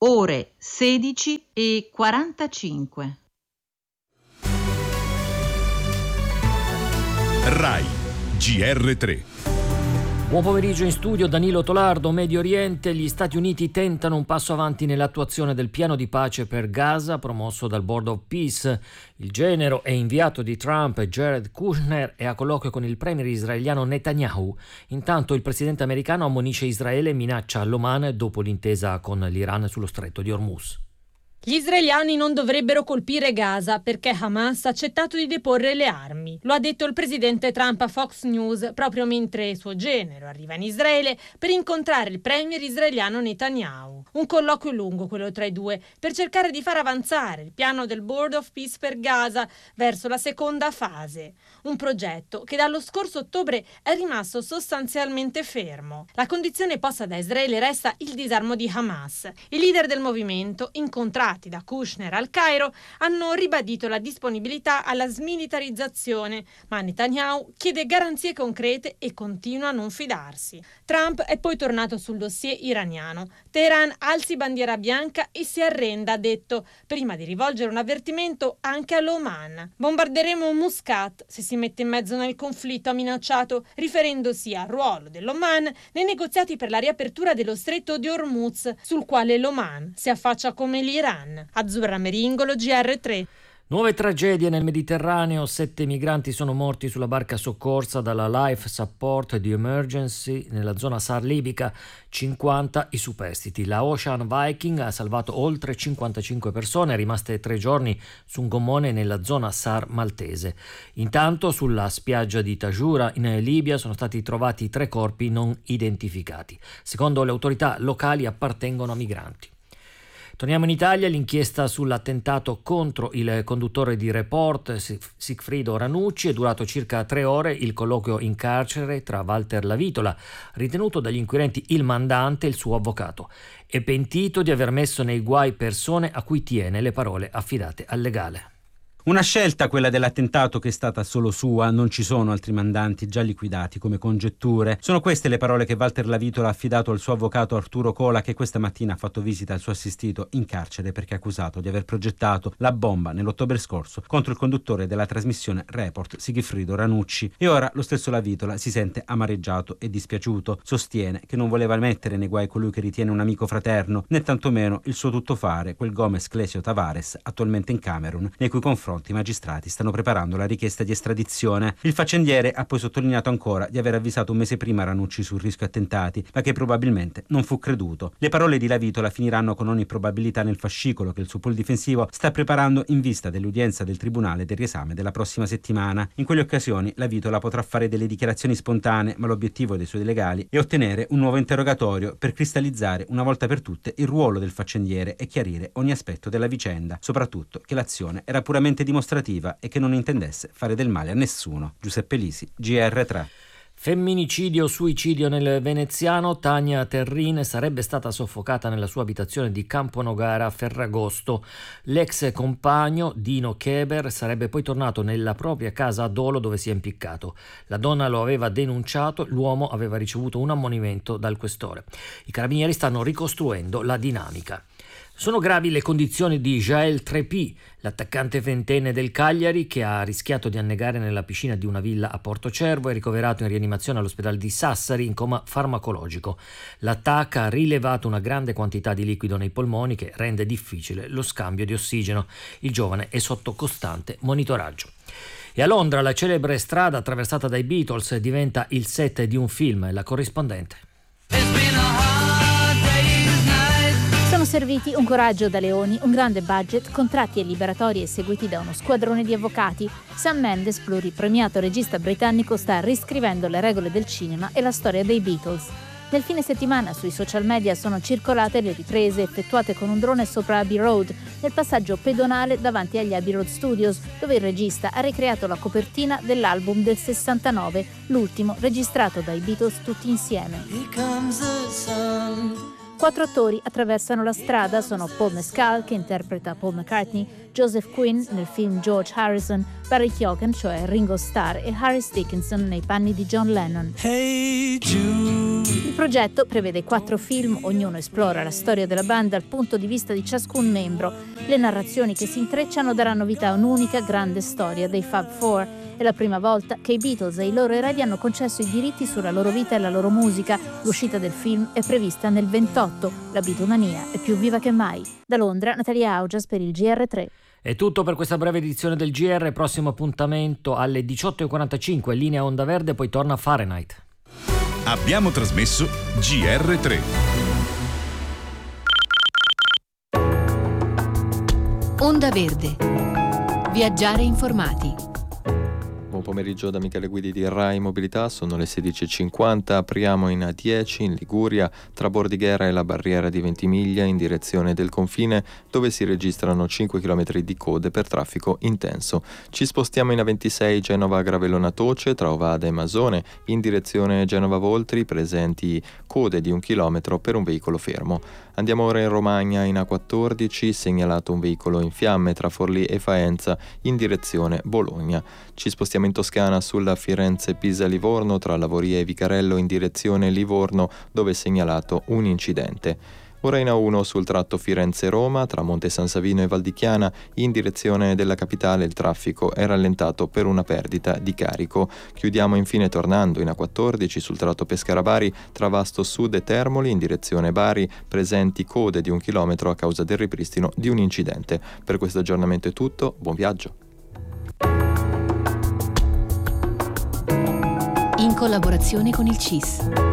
ore 16:45. RAI GR3. Buon pomeriggio in studio, Danilo Tolardo. Medio Oriente, gli Stati Uniti tentano un passo avanti nell'attuazione del piano di pace per Gaza promosso dal Board of Peace. Il genero e inviato di Trump, Jared Kushner, è a colloquio con il premier israeliano Netanyahu. Intanto il presidente americano ammonisce Israele e minaccia l'Oman dopo l'intesa con l'Iran sullo stretto di Hormuz. Gli israeliani non dovrebbero colpire Gaza perché Hamas ha accettato di deporre le armi. Lo ha detto il presidente Trump a Fox News proprio mentre il suo genero arriva in Israele per incontrare il premier israeliano Netanyahu. Un colloquio lungo quello tra i due per cercare di far avanzare il piano del Board of Peace per Gaza verso la seconda fase. Un progetto che dallo scorso ottobre è rimasto sostanzialmente fermo. La condizione posta da Israele resta il disarmo di Hamas. I leader del movimento, incontrati da Kushner al Cairo, hanno ribadito la disponibilità alla smilitarizzazione, ma Netanyahu chiede garanzie concrete e continua a non fidarsi. Trump è poi tornato sul dossier iraniano. Teheran alzi bandiera bianca e si arrenda, ha detto, prima di rivolgere un avvertimento anche all'Oman. Bombarderemo Muscat se si mette in mezzo nel conflitto, ha minacciato, riferendosi al ruolo dell'Oman nei negoziati per la riapertura dello stretto di Hormuz, sul quale l'Oman si affaccia come l'Iran. Azzurra Meringolo, GR3. Nuove tragedie nel Mediterraneo, 7 migranti sono morti sulla barca soccorsa dalla Life Support di Emergency nella zona SAR libica, 50 i superstiti. La Ocean Viking ha salvato oltre 55 persone rimaste 3 giorni su un gommone nella zona SAR maltese. Intanto sulla spiaggia di Tajura in Libia sono stati trovati 3 corpi non identificati. Secondo le autorità locali appartengono a migranti. Torniamo in Italia, l'inchiesta sull'attentato contro il conduttore di Report, Sigfrido Ranucci, è durato circa 3 ore il colloquio in carcere tra Walter Lavitola, ritenuto dagli inquirenti il mandante e il suo avvocato. È pentito di aver messo nei guai persone a cui tiene, le parole affidate al legale. Una scelta, quella dell'attentato, che è stata solo sua, non ci sono altri mandanti già liquidati come congetture. Sono queste le parole che Walter Lavitola ha affidato al suo avvocato Arturo Cola, che questa mattina ha fatto visita al suo assistito in carcere perché è accusato di aver progettato la bomba nell'ottobre scorso contro il conduttore della trasmissione Report, Sigfrido Ranucci. E ora lo stesso Lavitola si sente amareggiato e dispiaciuto. Sostiene che non voleva mettere nei guai colui che ritiene un amico fraterno, né tantomeno il suo tuttofare, quel Gomez Clesio Tavares, attualmente in Camerun, nei cui confronti i magistrati stanno preparando la richiesta di estradizione. Il faccendiere ha poi sottolineato ancora di aver avvisato un mese prima Ranucci sul rischio attentati, ma che probabilmente non fu creduto. Le parole di Lavitola finiranno con ogni probabilità nel fascicolo che il suo pool difensivo sta preparando in vista dell'udienza del tribunale del riesame della prossima settimana. In quelle occasioni Lavitola potrà fare delle dichiarazioni spontanee, ma l'obiettivo dei suoi legali è ottenere un nuovo interrogatorio per cristallizzare una volta per tutte il ruolo del faccendiere e chiarire ogni aspetto della vicenda, soprattutto che l'azione era puramente dimostrativa e che non intendesse fare del male a nessuno. Giuseppe Lisi, GR3. Femminicidio-suicidio nel veneziano. Tania Terrin sarebbe stata soffocata nella sua abitazione di Camponogara a Ferragosto. L'ex compagno Dino Keber sarebbe poi tornato nella propria casa a Dolo, dove si è impiccato. La donna lo aveva denunciato, l'uomo aveva ricevuto un ammonimento dal questore. I carabinieri stanno ricostruendo la dinamica. Sono gravi le condizioni di Jaël Trépy, l'attaccante ventenne del Cagliari che ha rischiato di annegare nella piscina di una villa a Portocervo e ricoverato in rianimazione all'ospedale di Sassari in coma farmacologico. L'attacca ha rilevato una grande quantità di liquido nei polmoni che rende difficile lo scambio di ossigeno. Il giovane è sotto costante monitoraggio. E a Londra la celebre strada attraversata dai Beatles diventa il set di un film. La corrispondente. Sono serviti un coraggio da leoni, un grande budget, contratti e liberatori eseguiti da uno squadrone di avvocati. Sam Mendes, pluripremiato regista britannico, sta riscrivendo le regole del cinema e la storia dei Beatles. Nel fine settimana sui social media sono circolate le riprese effettuate con un drone sopra Abbey Road, nel passaggio pedonale davanti agli Abbey Road Studios, dove il regista ha ricreato la copertina dell'album del 69, l'ultimo registrato dai Beatles tutti insieme. 4 attori attraversano la strada, sono Paul Mescal, che interpreta Paul McCartney, Joseph Quinn nel film George Harrison, Barry Keoghan, cioè Ringo Starr, e Harris Dickinson nei panni di John Lennon. Hey Jude. Il progetto prevede 4 film, ognuno esplora la storia della band dal punto di vista di ciascun membro. Le narrazioni che si intrecciano daranno vita a un'unica grande storia dei Fab Four. È la prima volta che i Beatles e i loro eredi hanno concesso i diritti sulla loro vita e la loro musica. L'uscita del film è prevista nel 28. La Beatlemania è più viva che mai. Da Londra, Natalia Augias per il GR3. È tutto per questa breve edizione del GR. Prossimo appuntamento alle 18.45, linea Onda Verde, poi torna Fahrenheit. Abbiamo trasmesso GR3. Onda Verde. Viaggiare informati. Buon pomeriggio da Michele Guidi di Rai Mobilità, sono le 16.50, apriamo in A10 in Liguria, tra Bordighera e la barriera di Ventimiglia in direzione del confine, dove si registrano 5 km di code per traffico intenso. Ci spostiamo in A26 Genova-Gravellona Toce, tra Ovada e Masone, in direzione Genova-Voltri, presenti code di 1 chilometro per un veicolo fermo. Andiamo ora in Romagna, in A14, segnalato un veicolo in fiamme tra Forlì e Faenza, in direzione Bologna. Ci spostiamo in Toscana sulla Firenze-Pisa-Livorno, tra Lavoria e Vicarello, in direzione Livorno, dove è segnalato un incidente. Ora in A1 sul tratto Firenze-Roma, tra Monte San Savino e Valdichiana, in direzione della capitale il traffico è rallentato per una perdita di carico. Chiudiamo infine tornando in A14 sul tratto Pescara-Bari, tra Vasto Sud e Termoli, in direzione Bari, presenti code di 1 chilometro a causa del ripristino di un incidente. Per questo aggiornamento è tutto, buon viaggio! In collaborazione con il CIS.